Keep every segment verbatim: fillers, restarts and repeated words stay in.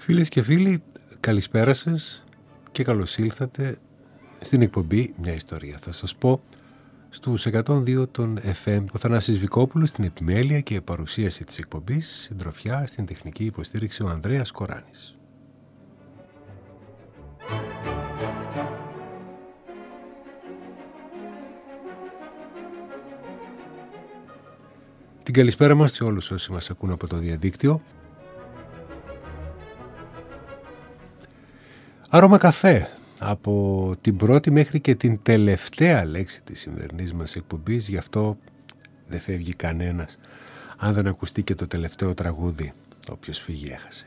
Φίλες και φίλοι, καλησπέρα σας και καλώς ήλθατε στην εκπομπή «Μια ιστορία». Θα σας πω στους εκατόν δύο των εφ εμ, ο Θανάσης Βικόπουλος στην επιμέλεια και παρουσίαση της εκπομπής, συντροφιά στην τεχνική υποστήριξη ο Ανδρέας Κοράνης. Την καλησπέρα μας σε όλους όσοι μας ακούν από το διαδίκτυο. Άρωμα καφέ, από την πρώτη μέχρι και την τελευταία λέξη της σημερινής μας εκπομπής, γι' αυτό δεν φεύγει κανένας αν δεν ακουστεί και το τελευταίο τραγούδι, όποιος φύγει έχασε.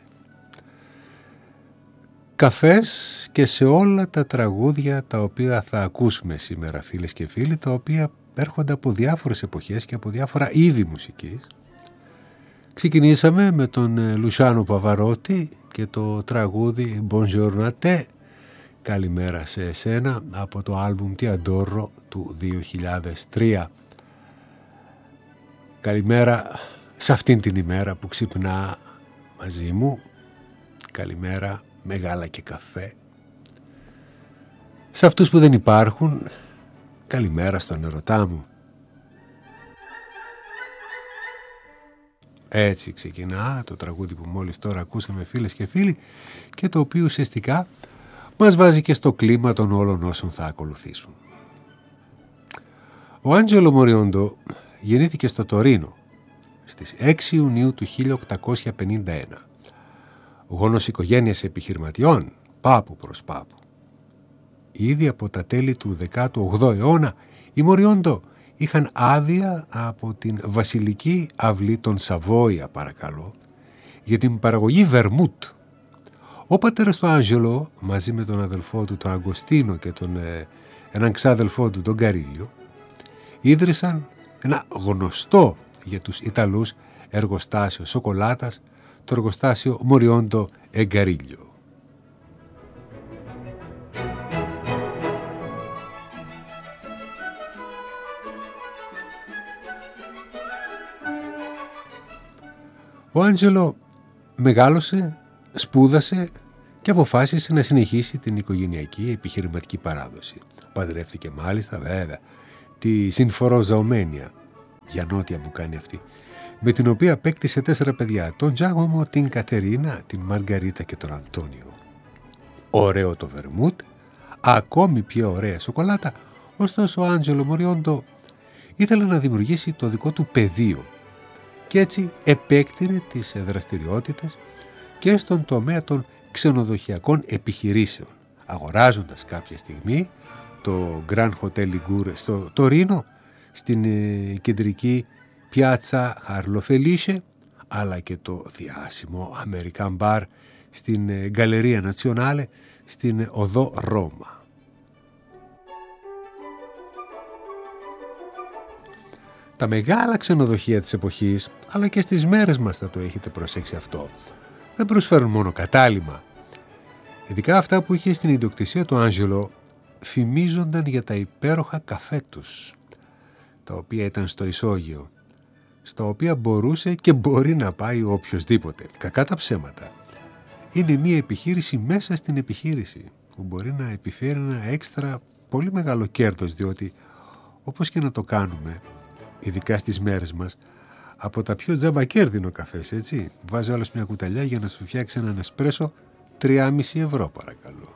Καφές και σε όλα τα τραγούδια τα οποία θα ακούσουμε σήμερα, φίλες και φίλοι, τα οποία έρχονται από διάφορες εποχές και από διάφορα είδη μουσικής. Ξεκινήσαμε με τον Λουσάνο Παβαρότη και το τραγούδι Buongiorno a te, καλημέρα σε εσένα, από το άλμπουμ Ti Adoro του δύο χιλιάδες τρία. Καλημέρα σε αυτήν την ημέρα που ξυπνά μαζί μου. Καλημέρα με γάλα και καφέ. Σε αυτούς που δεν υπάρχουν, καλημέρα στον ερωτά μου. Έτσι ξεκινά το τραγούδι που μόλις τώρα ακούσαμε, φίλες και φίλοι, και το οποίο ουσιαστικά μας βάζει και στο κλίμα των όλων όσων θα ακολουθήσουν. Ο Άντζελο Μοριόντο γεννήθηκε στο Τωρίνο στις έξι Ιουνίου του χίλια οκτακόσια πενήντα ένα. Γόνος οικογένειας επιχειρηματιών, πάπου προς πάπου. Ήδη από τα τέλη του δέκατου όγδοου αιώνα οι Μοριόντο είχαν άδεια από την βασιλική αυλή των Σαβόια, παρακαλώ, για την παραγωγή βερμούτ. Ο πατέρας του Άντζελο, μαζί με τον αδελφό του τον Αγκοστίνο και τον, ε, έναν ξάδελφό του τον Καρίλιο, ίδρυσαν ένα γνωστό για τους Ιταλούς εργοστάσιο σοκολάτας, το εργοστάσιο Μοριόντο e Gariglio. Ο Άντζελο μεγάλωσε, σπούδασε και αποφάσισε να συνεχίσει την οικογενειακή επιχειρηματική παράδοση. Παντρεύτηκε μάλιστα, βέβαια, τη Συνφοροζαομένια, για νότια που κάνει αυτή, με την οποία απέκτησε τέσσερα παιδιά, τον Τζάκομο, την Κατερίνα, την Μαργαρίτα και τον Αντώνιο. Ωραίο το βερμούτ, ακόμη πιο ωραία σοκολάτα, ωστόσο ο Άντζελο Μοριόντο ήθελε να δημιουργήσει το δικό του πεδίο και έτσι επέκτηνε τις δραστηριότητες και στον τομέα των ξενοδοχειακών επιχειρήσεων, αγοράζοντας κάποια στιγμή το Grand Hotel Ligure στο Τωρίνο, στην ε, κεντρική πιάτσα Χαρλο Φελίσσε, αλλά και το διάσημο American Bar στην ε, Galleria Nazionale στην ε, οδό Ρώμα. Τα μεγάλα ξενοδοχεία της εποχής, αλλά και στις μέρες μας θα το έχετε προσέξει αυτό, δεν προσφέρουν μόνο κατάλημα. Ειδικά αυτά που είχε στην ιδιοκτησία του Άντζελο φημίζονταν για τα υπέροχα καφέ τους, τα οποία ήταν στο ισόγειο, στα οποία μπορούσε και μπορεί να πάει οποιοσδήποτε. Κακά τα ψέματα. Είναι μια επιχείρηση μέσα στην επιχείρηση που μπορεί να επιφέρει ένα έξτρα πολύ μεγάλο κέρδος, διότι όπως και να το κάνουμε, ειδικά στις μέρες μας, από τα πιο τζαμπακέρδινο καφές, έτσι. Βάζει όλος μια κουταλιά για να σου φτιάξει έναν εσπρέσο τρία κόμμα πέντε ευρώ, παρακαλώ.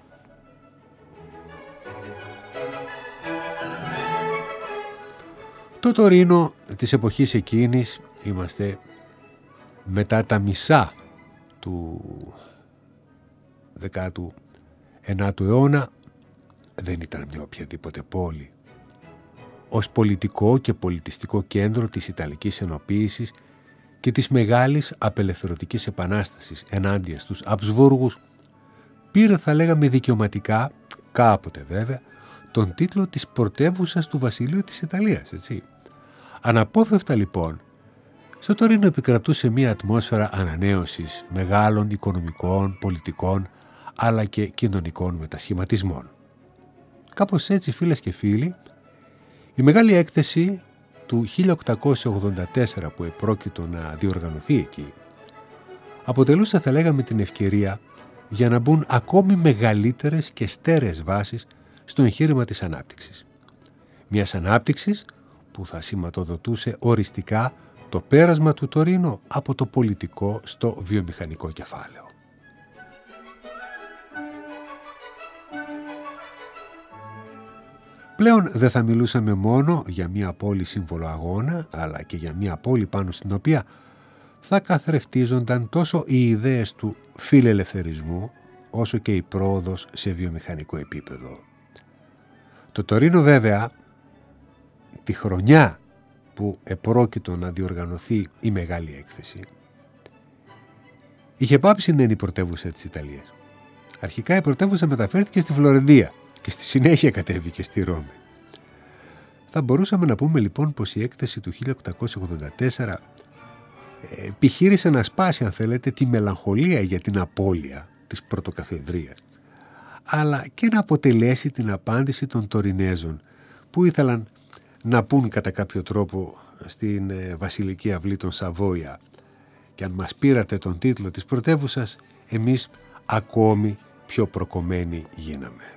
Το Τωρίνο της εποχής εκείνης, είμαστε μετά τα μισά του δέκατου ενάτου αιώνα, δεν ήταν μια οποιαδήποτε πόλη. Ως πολιτικό και πολιτιστικό κέντρο της Ιταλικής Ενοποίησης και της μεγάλης απελευθερωτικής επανάστασης ενάντια στους Αμπσβούργους, πήρε, θα λέγαμε δικαιωματικά, κάποτε βέβαια, τον τίτλο της πρωτεύουσας του Βασιλείου της Ιταλίας, έτσι. Αναπόφευκτα λοιπόν, στο Τωρίνο επικρατούσε μια ατμόσφαιρα ανανέωσης μεγάλων οικονομικών, πολιτικών, αλλά και κοινωνικών μετασχηματισμών. Κάπως έτσι, φίλες και φίλοι, η μεγάλη έκθεση του χίλια οκτακόσια ογδόντα τέσσερα που επρόκειτο να διοργανωθεί εκεί αποτελούσε, θα λέγαμε, την ευκαιρία για να μπουν ακόμη μεγαλύτερες και στέρεες βάσεις στο εγχείρημα της ανάπτυξης. Μιας ανάπτυξης που θα σηματοδοτούσε οριστικά το πέρασμα του Τωρίνο από το πολιτικό στο βιομηχανικό κεφάλαιο. Πλέον δεν θα μιλούσαμε μόνο για μια πόλη σύμβολο αγώνα, αλλά και για μια πόλη πάνω στην οποία θα καθρεφτίζονταν τόσο οι ιδέες του φιλελευθερισμού, όσο και η πρόοδος σε βιομηχανικό επίπεδο. Το Τωρίνο βέβαια, τη χρονιά που επρόκειτο να διοργανωθεί η μεγάλη έκθεση, είχε πάψει να είναι η πρωτεύουσα της Ιταλίας. Αρχικά η πρωτεύουσα μεταφέρθηκε στη Φλωρεντία και στη συνέχεια κατέβηκε στη Ρώμη. Θα μπορούσαμε να πούμε λοιπόν πως η έκθεση του χίλια οκτακόσια ογδόντα τέσσερα επιχείρησε να σπάσει, αν θέλετε, τη μελαγχολία για την απώλεια της πρωτοκαθεδρίας, αλλά και να αποτελέσει την απάντηση των Τωρινέζων που ήθελαν να πούν κατά κάποιο τρόπο στην βασιλική αυλή των Σαβόια: και αν μας πήρατε τον τίτλο της πρωτεύουσας, εμείς ακόμη πιο προκομμένοι γίναμε.